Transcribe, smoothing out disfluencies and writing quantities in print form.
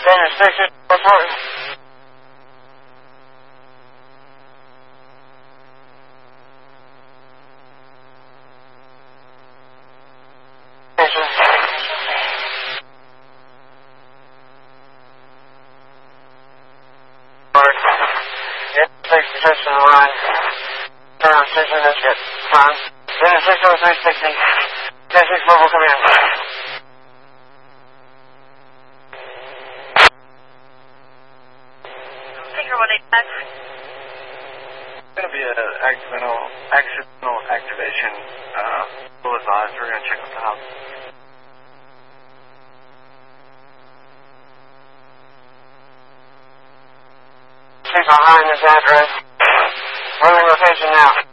Danger Station, report. Position line. Turn on station, that's good. Fine. Danger 60360. Danger 6 mobile, come in. Ticker 185. It's going to be an accidental activation. We'll advise. We're going to check with the house. She's behind this address. Moving location now.